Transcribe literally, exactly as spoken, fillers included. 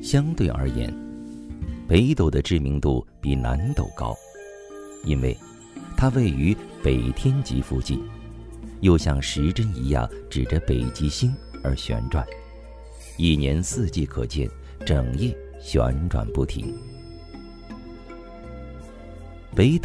相对而言，北斗的知名度比南斗高，因为它位于北天极附近，又像时针一样指着北极星而旋转，一年四季可见，整夜旋转不停。北斗